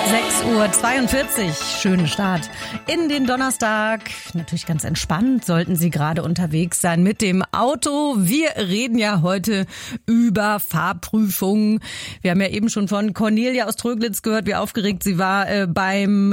6:42 Uhr, schönen Start in den Donnerstag. Natürlich ganz entspannt, sollten Sie gerade unterwegs sein mit dem Auto. Wir reden ja heute über Fahrprüfungen. Wir haben ja eben schon von Cornelia aus Tröglitz gehört, wie aufgeregt sie war beim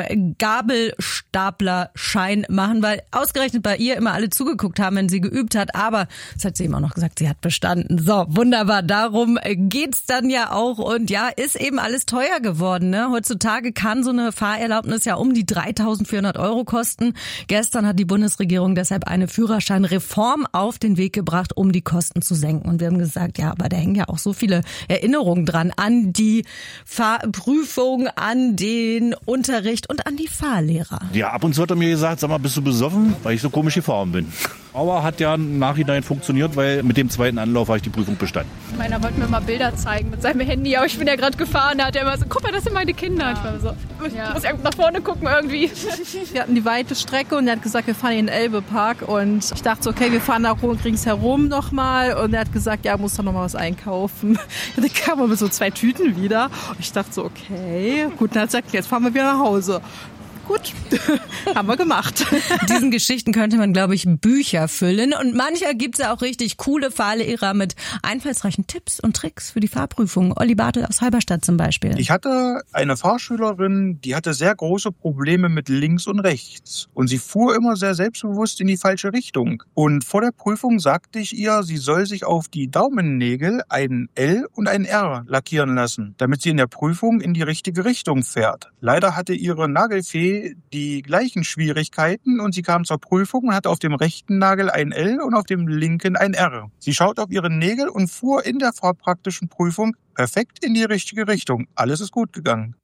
Gabelstaplerschein machen, weil ausgerechnet bei ihr immer alle zugeguckt haben, wenn sie geübt hat. Aber das hat sie eben auch noch gesagt, sie hat bestanden. So, wunderbar, darum geht's dann ja auch. Und ja, ist eben alles teuer geworden, ne? Heutzutage kann so eine Fahrerlaubnis ja um die 3.400 € kosten. Gestern hat die Bundesregierung deshalb eine Führerscheinreform auf den Weg gebracht, um die Kosten zu senken. Und wir haben gesagt, ja, aber da hängen ja auch so viele Erinnerungen dran an die Fahrprüfung, an den Unterricht und an die Fahrlehrer. Ja, ab und zu hat er mir gesagt, sag mal, bist du besoffen, weil ich so komisch gefahren bin. Aber hat ja im Nachhinein funktioniert, weil mit dem zweiten Anlauf habe ich die Prüfung bestanden. Meiner wollte mir mal Bilder zeigen mit seinem Handy, aber ich bin ja gerade gefahren, da hat er immer so, guck mal, das sind meine Kinder. Ich war so, ich muss nach vorne gucken irgendwie. Wir hatten die weite Strecke und er hat gesagt, wir fahren in den Elbe-Park und ich dachte so, okay, wir fahren da ringsherum nochmal und er hat gesagt, ja, muss doch nochmal was einkaufen. Und dann kam er mit so 2 Tüten wieder und ich dachte so, okay, gut, dann hat er gesagt, jetzt fahren wir wieder nach Hause. Gut, haben wir gemacht. Diesen Geschichten könnte man, glaube ich, Bücher füllen. Und mancher gibt's ja auch richtig coole Fahrlehrer mit einfallsreichen Tipps und Tricks für die Fahrprüfung. Olli Bartel aus Halberstadt zum Beispiel. Ich hatte eine Fahrschülerin, die hatte sehr große Probleme mit links und rechts. Und sie fuhr immer sehr selbstbewusst in die falsche Richtung. Und vor der Prüfung sagte ich ihr, sie soll sich auf die Daumennägel ein L und ein R lackieren lassen, damit sie in der Prüfung in die richtige Richtung fährt. Leider hatte ihre Nagelfee die gleichen Schwierigkeiten und sie kam zur Prüfung und hatte auf dem rechten Nagel ein L und auf dem linken ein R. Sie schaut auf ihre Nägel und fuhr in der fahrpraktischen Prüfung perfekt in die richtige Richtung. Alles ist gut gegangen.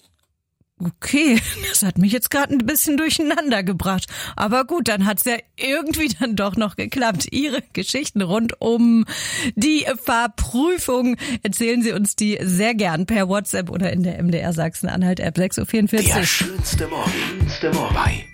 Okay, das hat mich jetzt gerade ein bisschen durcheinander gebracht. Aber gut, dann hat's ja irgendwie dann doch noch geklappt. Ihre Geschichten rund um die Fahrprüfung erzählen Sie uns die sehr gern per WhatsApp oder in der MDR Sachsen-Anhalt App 6:44 Uhr. Der schönste Morgen bei